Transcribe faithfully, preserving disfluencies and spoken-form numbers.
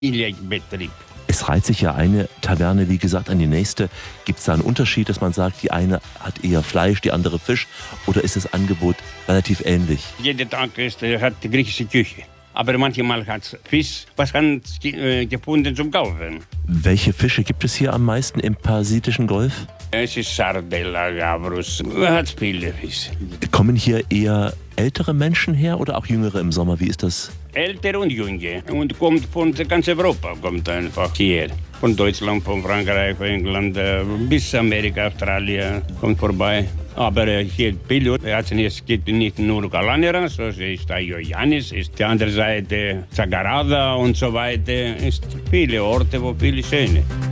Betrieb. Es reiht sich ja eine Taverne, wie gesagt, an die nächste. Gibt es da einen Unterschied, dass man sagt, die eine hat eher Fleisch, die andere Fisch? Oder ist das Angebot relativ ähnlich? Jeder Tag ist, hat die griechische Küche. Aber manchmal hat es Fisch, was kann äh, gefunden zum Kaufen. Welche Fische gibt es hier am meisten im Persischen Golf? Es ist Sardella, Gavrus, man hat viele Fische. Kommen hier eher ältere Menschen her oder auch jüngere im Sommer? Wie ist das? Ältere und Junge. Und kommt von ganz Europa, kommt einfach hier. Von Deutschland, von Frankreich, von England, bis Amerika, Australien, kommt vorbei. Aber hier viele, es gibt nicht nur Galanera, so ist da Ioannis, ist die andere Seite Zagarada und so weiter. Es sind viele Orte, wo viele schöne.